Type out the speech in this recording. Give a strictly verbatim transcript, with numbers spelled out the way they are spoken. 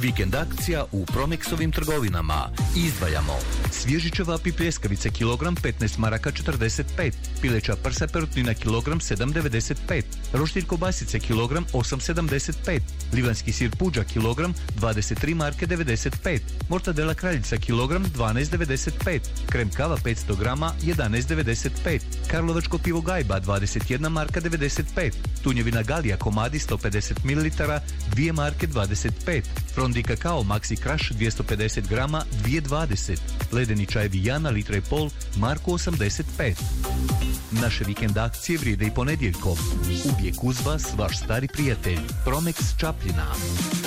Vikend akcija u Promexovim trgovinama. Izdvajamo svježi ćevapi pljeskavice kilogram petnaest maraka četrdeset pet, pileća prsa perutnina kilogram sedam devedeset pet, roštilj kobasice kilogram osam sedamdeset pet, livanski sir puđa kilogram dvadeset tri marke devedeset pet, mortadela kraljica kilogram dvanaest devedeset pet, krem kava petsto grama jedanaest devedeset pet, karlovačko pivo Gajba dvadeset jedna marka devedeset pet, tunjevina Galija komadi sto pedeset mililitara dvije marke dvadeset pet, Frondi kakao Maxi Crush dvjesto pedeset grama dvije dvadeset, ledeni čajevi Jana litra i pol marku osamdeset pet. Naše vikend akcije vrijede i ponedjeljkom. Uvijek uz vas vaš stari prijatelj Promex Čapljina.